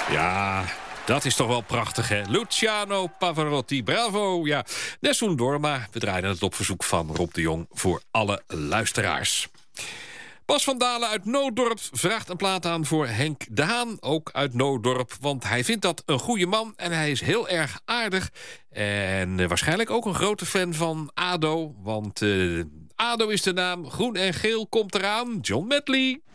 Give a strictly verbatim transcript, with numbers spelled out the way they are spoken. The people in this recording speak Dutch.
Ja, dat is toch wel prachtig, hè? Luciano Pavarotti, bravo. Ja, Nessun Dorma, we draaien het op verzoek van Rob de Jong voor alle luisteraars. Bas van Dalen uit Noodorp vraagt een plaat aan voor Henk de Haan, ook uit Noodorp. Want hij vindt dat een goede man en hij is heel erg aardig. En uh, waarschijnlijk ook een grote fan van ADO. Want uh, ADO is de naam, groen en geel komt eraan. John Medley.